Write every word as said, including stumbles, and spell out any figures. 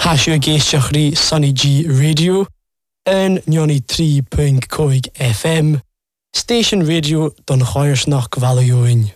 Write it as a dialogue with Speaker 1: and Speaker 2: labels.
Speaker 1: Hasio géisteach rí Sunny G Radio en Johnny three point five F M. Station Radio don Choirsnach Valioin.